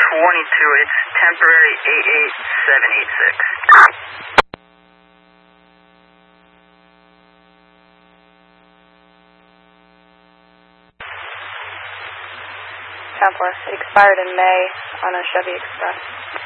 it's temporary 88786. Counselor, it expired in May on a Chevy Express.